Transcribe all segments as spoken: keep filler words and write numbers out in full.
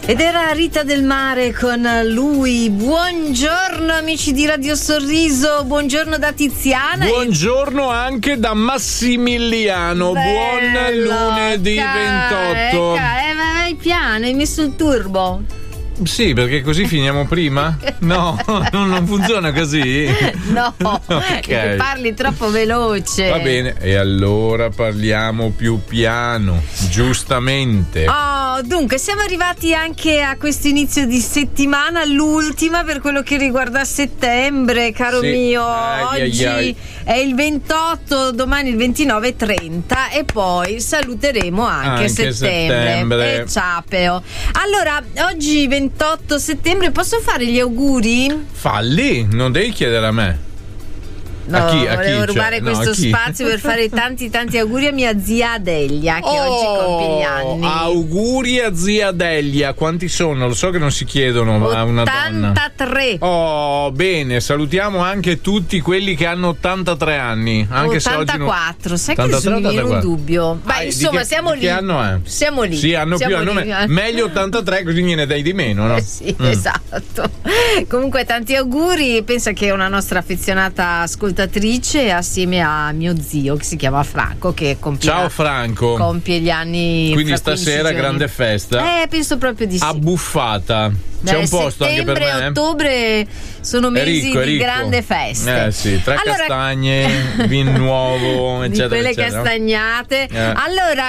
Ed era Rita Del Mare con lui. Buongiorno amici di Radio Sorriso, buongiorno da Tiziana. Buongiorno anche da Massimiliano. Bello, buon lunedì ca- ventotto. Eh, ca- eh, vai piano, hai messo il turbo. Sì, perché così finiamo prima? No, non funziona così. No, Ok. parli troppo veloce. Va bene, e allora parliamo più piano, giustamente. Oh, dunque, siamo arrivati anche a questo inizio di settimana, l'ultima per quello che riguarda settembre, caro Sì. mio. Ai, ai, Oggi ai. è il ventotto, domani il ventinove e trenta e poi saluteremo anche, Anche settembre. settembre. E ciapeo. Allora, oggi ventotto settembre, posso fare gli auguri? Falli, non devi chiedere a me. No, A chi? A chi? volevo Cioè, rubare no, questo a chi? spazio per fare tanti tanti auguri a mia zia Adelia che oggi compie gli anni. Auguri a zia Delia. Quanti sono? Lo so che non si chiedono a una donna. ottantatré. Oh, bene, salutiamo anche tutti quelli che hanno ottantatré anni. Anche ottantaquattro, se oggi sai non... che adesso mi viene un dubbio. Beh, Ah, di insomma, che- siamo di lì. Che anno è? Siamo lì. Sì, hanno Siamo più, hanno lì, me- eh. meglio ottantatré, così gliene dai di meno, no? Eh sì, Mm. esatto. Comunque tanti auguri, pensa che è una nostra affezionata ascoltatrice assieme a mio zio che si chiama Franco che compie, Ciao Franco. compie gli anni. Quindi fra quindici stasera giorni. grande festa. Eh, penso proprio di sì. Abbuffata. C'è Beh, un posto anche per settembre me? e ottobre sono È mesi ricco, è di ricco. grande festa. Eh sì, tre Allora- castagne, vin nuovo, di eccetera, quelle eccetera. castagnate. Eh. Allora,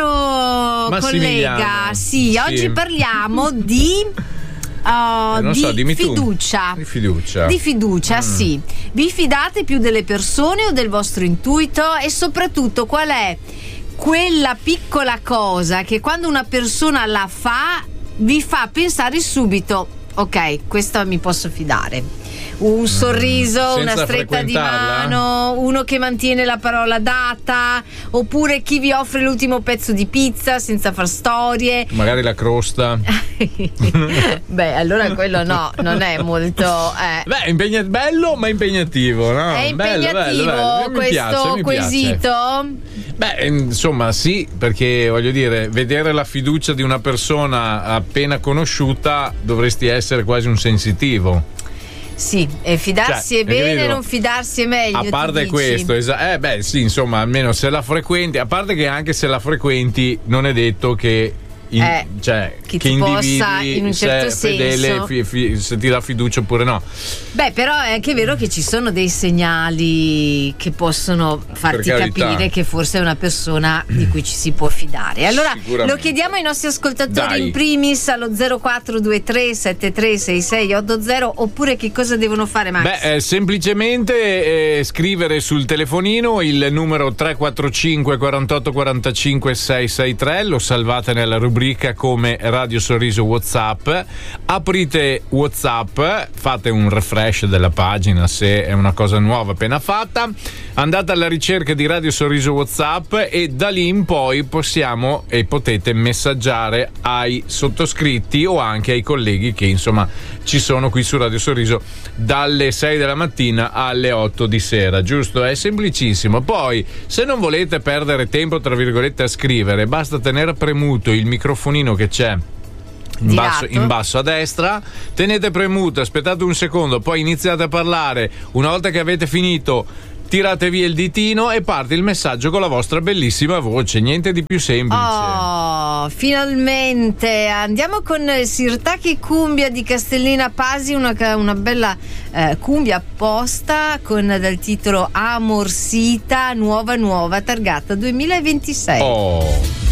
caro Massimiliano. collega, sì, Sì. oggi parliamo di uh, Eh, non di so, dimmi tu. fiducia. Di fiducia. Di fiducia, Mm. sì. Vi fidate più delle persone o del vostro intuito? E soprattutto qual è quella piccola cosa che quando una persona la fa vi fa pensare subito: ok, questo mi posso fidare. Un sorriso, Senza una stretta di frequentarla? mano, uno che mantiene la parola data, oppure chi vi offre l'ultimo pezzo di pizza senza far storie. Magari la crosta. Beh, allora quello no, non è molto. Eh. Beh, impegna- bello ma impegnativo, no? È Bello, impegnativo bello, bello. Mi questo piace, mi piace. quesito? Beh, insomma, sì, perché voglio dire, vedere la fiducia di una persona appena conosciuta dovresti essere quasi un sensitivo. Sì, e fidarsi Cioè, è bene, capito? non fidarsi è meglio. A tu parte dici? questo, esa- eh beh, sì, insomma, almeno se la frequenti, a parte che anche se la frequenti, non è detto che. In, Eh, cioè, che che ti individi possa, in un certo se è fedele, senso. fi- fi- se ti dà fiducia oppure no. Beh, però è anche vero che ci sono dei segnali che possono farti Per carità. capire che forse è una persona di cui ci si può fidare. Allora Sicuramente. lo chiediamo ai nostri ascoltatori Dai. in primis allo zero quattro due tre sette tre sei sei otto zero, oppure che cosa devono fare, Max? Beh, eh, semplicemente eh, scrivere sul telefonino il numero tre quattro cinque quarantotto quarantacinque sei sei tre, lo salvate nella rubrica come Radio Sorriso WhatsApp, aprite WhatsApp, fate un refresh della pagina se è una cosa nuova appena fatta, andate alla ricerca di Radio Sorriso WhatsApp e da lì in poi possiamo e potete messaggiare ai sottoscritti o anche ai colleghi che insomma ci sono qui su Radio Sorriso dalle sei della mattina alle otto di sera, giusto? È semplicissimo. Poi se non volete perdere tempo tra virgolette a scrivere, basta tenere premuto il microfonino che c'è in Di basso, lato. in basso a destra, tenete premuto, aspettate un secondo, poi iniziate a parlare. Una volta che avete finito, tirate via il ditino e parte il messaggio con la vostra bellissima voce, niente di più semplice. Oh, finalmente andiamo con Sirtaki Cumbia di Castellina Pasi, una, una bella eh, cumbia apposta con dal titolo Amorsita, nuova nuova, targata duemilaventisei. Oh.